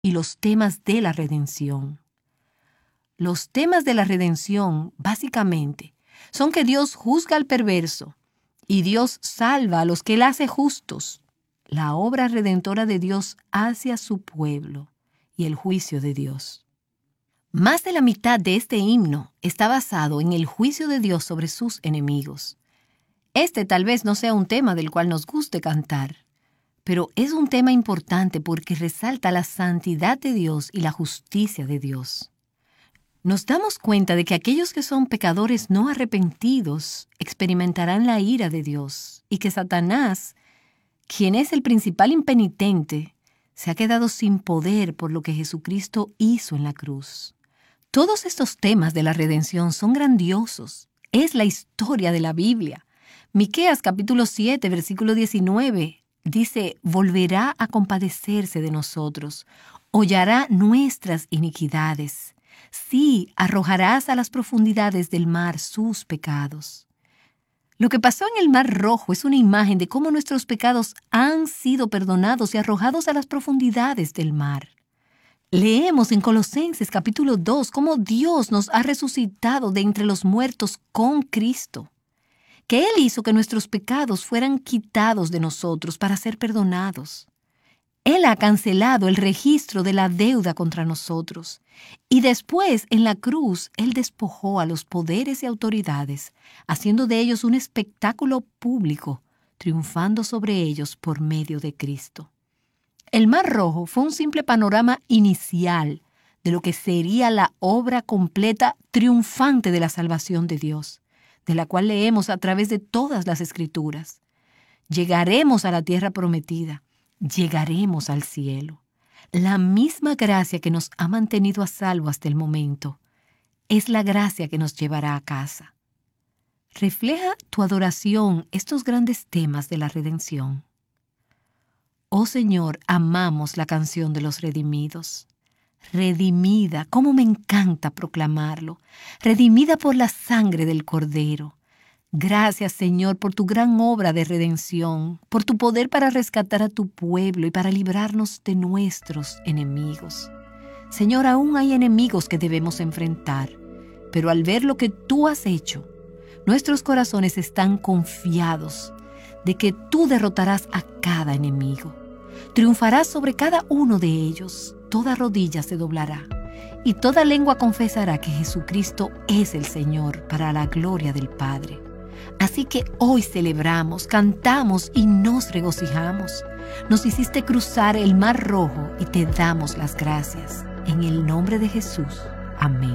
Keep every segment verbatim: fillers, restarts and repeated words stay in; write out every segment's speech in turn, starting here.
y los temas de la redención. Los temas de la redención, básicamente, son que Dios juzga al perverso y Dios salva a los que Él hace justos, la obra redentora de Dios hacia su pueblo y el juicio de Dios. Más de la mitad de este himno está basado en el juicio de Dios sobre sus enemigos. Este tal vez no sea un tema del cual nos guste cantar, pero es un tema importante porque resalta la santidad de Dios y la justicia de Dios. Nos damos cuenta de que aquellos que son pecadores no arrepentidos experimentarán la ira de Dios y que Satanás, quien es el principal impenitente, se ha quedado sin poder por lo que Jesucristo hizo en la cruz. Todos estos temas de la redención son grandiosos. Es la historia de la Biblia. Miqueas capítulo siete, versículo diecinueve, dice, volverá a compadecerse de nosotros, hollará nuestras iniquidades. Sí, arrojarás a las profundidades del mar sus pecados. Lo que pasó en el Mar Rojo es una imagen de cómo nuestros pecados han sido perdonados y arrojados a las profundidades del mar. Leemos en Colosenses capítulo dos cómo Dios nos ha resucitado de entre los muertos con Cristo, que Él hizo que nuestros pecados fueran quitados de nosotros para ser perdonados. Él ha cancelado el registro de la deuda contra nosotros. Y después, en la cruz, Él despojó a los poderes y autoridades, haciendo de ellos un espectáculo público, triunfando sobre ellos por medio de Cristo. El Mar Rojo fue un simple panorama inicial de lo que sería la obra completa triunfante de la salvación de Dios, de la cual leemos a través de todas las Escrituras. Llegaremos a la tierra prometida. Llegaremos al cielo. La misma gracia que nos ha mantenido a salvo hasta el momento es la gracia que nos llevará a casa. Refleja tu adoración estos grandes temas de la redención. Oh Señor, amamos la canción de los redimidos. Redimida, cómo me encanta proclamarlo. Redimida por la sangre del Cordero. Gracias, Señor, por tu gran obra de redención, por tu poder para rescatar a tu pueblo y para librarnos de nuestros enemigos. Señor, aún hay enemigos que debemos enfrentar, pero al ver lo que tú has hecho, nuestros corazones están confiados de que tú derrotarás a cada enemigo. Triunfarás sobre cada uno de ellos, toda rodilla se doblará y toda lengua confesará que Jesucristo es el Señor para la gloria del Padre. Así que hoy celebramos, cantamos y nos regocijamos. Nos hiciste cruzar el Mar Rojo y te damos las gracias. En el nombre de Jesús. Amén.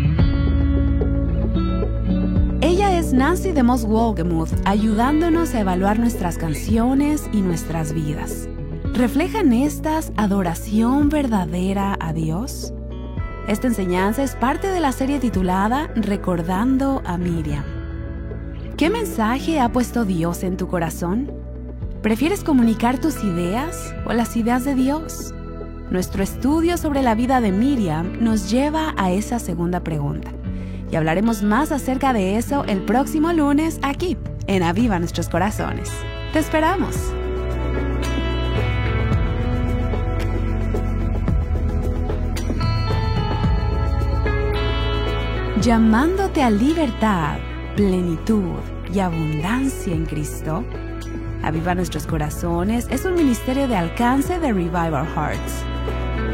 Ella es Nancy DeMoss Wolgemuth, ayudándonos a evaluar nuestras canciones y nuestras vidas. ¿Reflejan estas adoración verdadera a Dios? Esta enseñanza es parte de la serie titulada Recordando a Miriam. ¿Qué mensaje ha puesto Dios en tu corazón? ¿Prefieres comunicar tus ideas o las ideas de Dios? Nuestro estudio sobre la vida de Miriam nos lleva a esa segunda pregunta. Y hablaremos más acerca de eso el próximo lunes aquí, en Aviva Nuestros Corazones. ¡Te esperamos! Llamándote a libertad, plenitud y abundancia en Cristo. Aviva Nuestros Corazones es un ministerio de alcance de Revive Our Hearts.